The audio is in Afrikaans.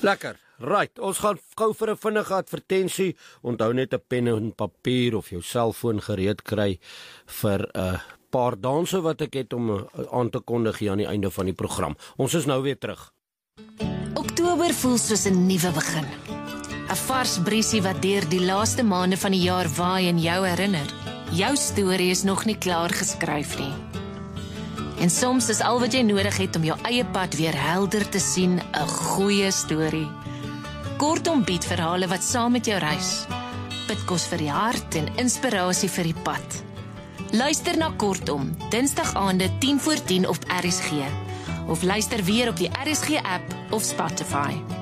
Lekker, right, ons gaan gou vir 'n vinnige advertensie. Onthou net 'n pen en papier of jou selfoon gereed kry vir 'n paar danse wat ek het om aan te kondig hier aan die einde van die program. Ons is nou weer terug. Oktober voel soos 'n nuwe begin. 'n Vars briesie wat deur die laaste maande van die jaar waai en jou herinner. Jou storie is nog nie klaar geskryf nie. En soms is al wat jy nodig het om jou eie pad weer helder te sien 'n goeie storie. Kortom bied verhale wat saam met jou reis. Pitkos vir die hart en inspirasie vir die pad. Luister na Kortom, Dinsdagaande 10:10 op RSG. Of luister weer op die RSG app of Spotify.